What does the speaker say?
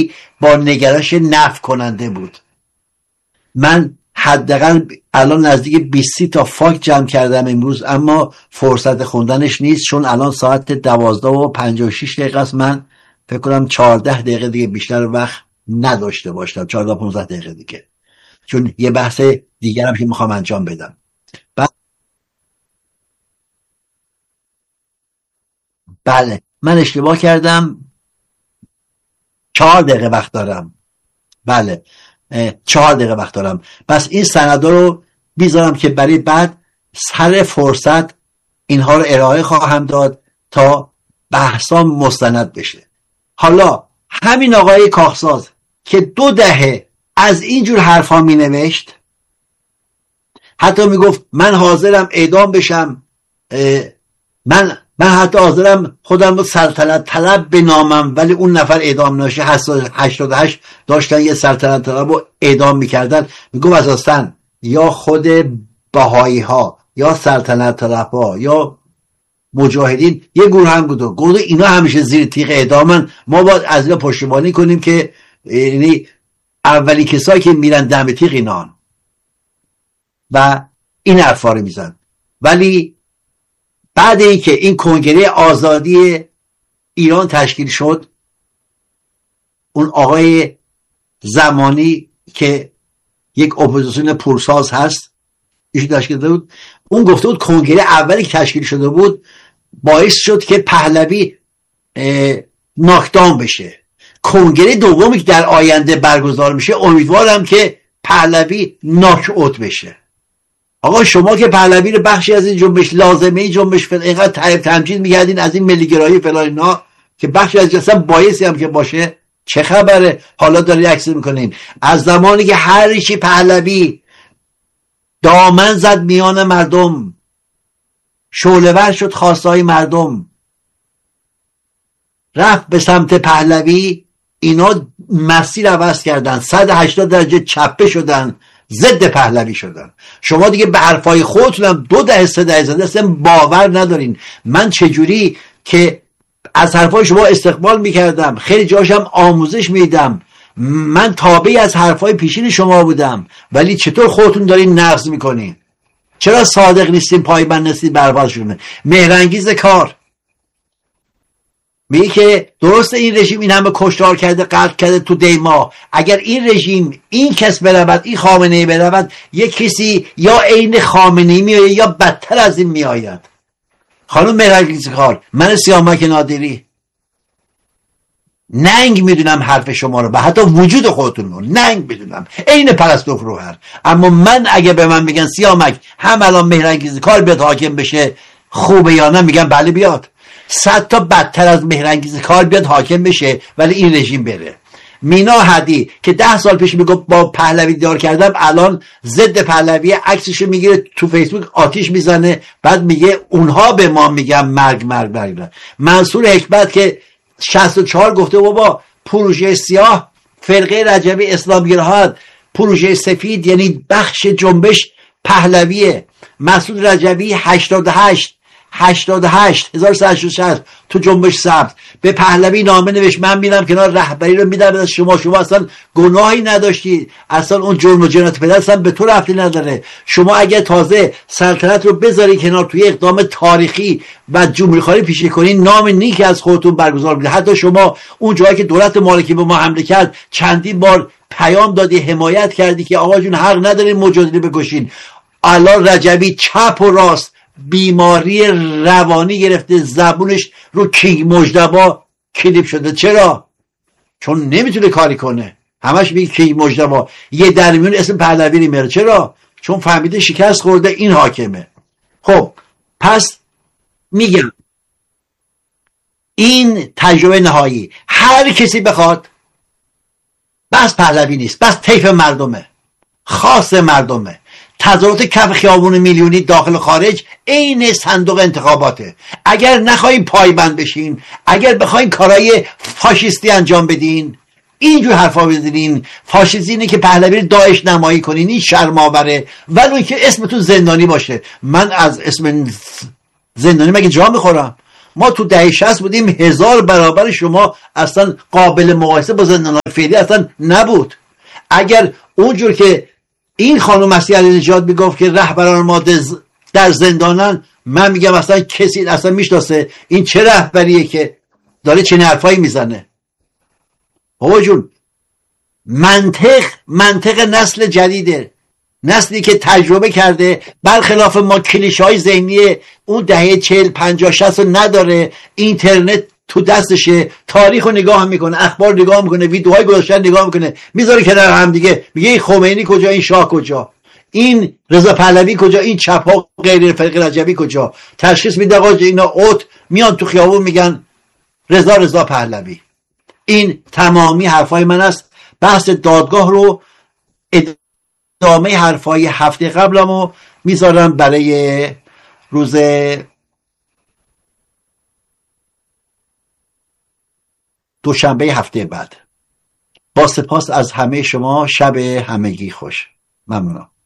ولی با نگرش نفع کننده بود. من حداقل الان نزدیک 20 تا فاکت جمع کردم امروز، اما فرصت خوندنش نیست چون الان ساعت 12:56 است. من فکر کنم 14 دقیقه دیگه بیشتر وقت نداشته باشم، 14-15 دقیقه دیگه، چون یه بحث دیگرم که میخوام انجام بدم. بله من اشتباه کردم، 4 دقیقه وقت دارم. بله 4 دقیقه وقت دارم. پس این سندا رو بیذارم که برای بعد سر فرصت اینها رو ارائه خواهم داد تا بحثام مستند بشه. حالا همین آقای کاخساز که 2 دهه از اینجور حرفا می نوشت، حتی می گفت من حاضرم اعدام بشم، من حتی حاضرم خودم رو سلطنت طلب بنامم ولی اون نفر اعدام نشه. 88 داشتن یه سلطنت طلب رو اعدام میکردن. میگم اساساً یا خود بهایی ها یا سلطنت طلب ها یا مجاهدین یه گروه هم گروه اینا همیشه زیر تیغ اعدامن. ما باید از اینا پشتیبانی کنیم که یعنی اولی کسایی که میرن دم تیغ اینان و این حرفا رو میزن. ولی بعد اینکه این کنگره آزادی ایران تشکیل شد، اون آقای زمانی که یک اپوزیسیون پورساز هست ایشون تشکیل داده بود، اون گفته بود کنگره اولی که تشکیل شده بود باعث شد که پهلوی ناکدام بشه. کنگره دومی که در آینده برگزار میشه امیدوارم که پهلوی ناک اوت بشه. آقا شما که پهلوی رو بخشی از این جنبش لازمه جنبش اینقدر تمجید میکردین از این ملیگرایی فلان اینا که بخشی از اصلا بایستی هم که باشه، چه خبره حالا داری عکس میکنین؟ از زمانی که هر چی پهلوی دامن زد میان مردم، شعله‌ور شد خواستهای مردم، رفت به سمت پهلوی، اینا مسیر عوض کردن، 180 درجه چپه شدن، ضد پهلوی شدن. شما دیگه به حرفای خودتونم 2 دهه 3 دهه زده اصلا باور ندارین. من چجوری که از حرفای شما استقبال میکردم، خیلی جاشم آموزش میدم، من تابعی از حرفای پیشین شما بودم، ولی چطور خودتون دارین نقض میکنین؟ چرا صادق نیستین، پایبند نیستین بربادشونه؟ مهرانگیز کار میگه که درسته این رژیم این همه کشتار کرده، قتل کرده تو دیما، اگر این رژیم این کس برود، این خامنه‌ای برود، یک کسی یا عین خامنه‌ای میآید یا بدتر از این میآید. خانم مهرانگیز کار، من سیامک نادری ننگ میدونم حرف شما رو و حتی وجود خودتون رو ننگ میدونم، عین پرستو فروهر، اما من اگه به من میگن سیامک هم الان مهرانگیز کار بیاد حاکم بشه خوبه یا نه، میگم بله بیاد. 100 تا بدتر از مهرانگیز کار بیاد حاکم بشه ولی این رژیم بره. مینا هدی که 10 سال پیش میگفت با پهلوی دیدار کردم، الان ضد پهلوی، عکسشو میگیره تو فیسبوک آتیش میزنه، بعد میگه اونها به ما میگن مرگ مرگ مرگ. منصور حکمت که 64 گفته بابا پروژه سیاه فرقه رجبی اسلامگراها، پروژه سفید یعنی بخش جنبش پهلویه. مسعود رجبی 1186 تو جنبش سبز به پهلوی نامه نوشت، من میرم کنار، رهبری رو میدم از شما اصلا گناهی نداشتی، اصلا اون جرم و جنایت پدر اصلا به تو رفتی نداره. شما اگر تازه سلطنت رو بذاری کنار، توی اقدام تاریخی و جمهوری خواری پیشه کنی، نام نیک از خودتون برگزار میده. حتی شما اون جایی که دولت مالکی به ما حمله کرد چندین بار پیام دادی، حمایت کردی که آقا جون حق ندارین مجادله بکشین. الان رجبی چپ و راست بیماری روانی گرفته، زبونش رو کینگ مجدبا کلیپ شده. چرا؟ چون نمیتونه کاری کنه، همش میگه کینگ مجدبا، یه درمیون اسم پهلوی نمیاره. چرا؟ چون فهمیده شکست خورده، این حاکمه. خب پس میگم این تجربه نهایی هر کسی بخواد، بس پهلوی نیست، بس طیف مردمه، خاص مردمه. تظاهرات کف خیابون میلیونی داخل و خارج عین صندوق انتخاباته. اگر نخواهیم پایبند بشین، اگر بخواین کارهای فاشیستی انجام بدین، اینجور حرفا بزنین، فاشیستی که پهلوی رو داعش نمایی کنین، این شرم‌آوره. ولی که اسمتون زندانی باشه. من از اسم زندانی مگه جا میخورم؟ ما تو دهه 60 بودیم 1000 برابر شما، اصلا قابل مقایسه با زندان‌های فعلی اصلا نبود. اگر اونجور که این خانم مسیح علی‌نژاد میگفت که رهبران ما در زندانن، من میگم اصلا کسی اصلا میشناسه این چه رهبریه که داره چه حرفایی میزنه؟ بابا جون، منطق نسل جدیده، نسلی که تجربه کرده، برخلاف ما کلیشه های ذهنی اون دهه 40 50 60 رو نداره. اینترنت تو دستشه، تاریخ رو نگاه میکنه، اخبار نگاه میکنه، ویدیوهای گذاشتن نگاه میکنه، میذاره کنار هم دیگه، میگه این خمینی کجا، این شاه کجا، این رضا پهلوی کجا، این چپ ها غیر فرق رجبی کجا. تشخیص میده آقا اینا اوت میان تو خیابون میگن رضا پهلوی. این تمامی حرفای من است. بحث دادگاه رو ادامه حرفای هفته قبلمو میذارم برای روز دوشنبه هفته بعد. با سپاس از همه شما، شب همگی خوش. ممنونم.